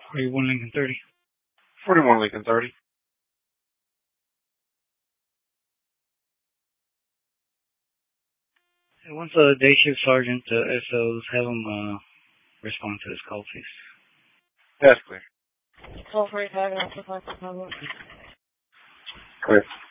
41 Lincoln 30. 41 Lincoln 30. Once a day shift sergeant, SOs, have them respond to this call, please. That's clear. 1245, Clear.